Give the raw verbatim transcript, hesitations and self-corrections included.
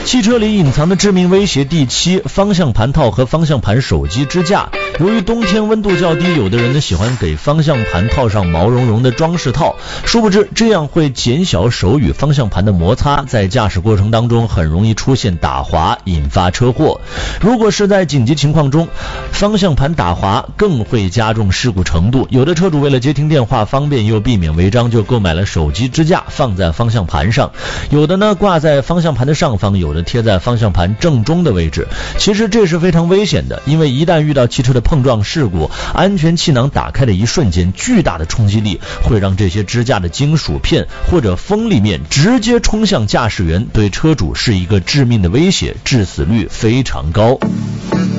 汽车里隐藏的致命威胁第七，方向盘套和方向盘手机支架。由于冬天温度较低，有的人呢喜欢给方向盘套上毛茸茸的装饰套，殊不知这样会减小手与方向盘的摩擦，在驾驶过程当中很容易出现打滑，引发车祸。如果是在紧急情况中，方向盘打滑更会加重事故程度。有的车主为了接听电话方便又避免违章，就购买了手机支架放在方向盘上，有的呢挂在方向盘的上方，有的贴在方向盘正中的位置。其实这是非常危险的，因为一旦遇到汽车的碰撞事故，安全气囊打开的一瞬间，巨大的冲击力会让这些支架的金属片或者锋利面直接冲向驾驶员，对车主是一个致命的威胁，致死率非常高。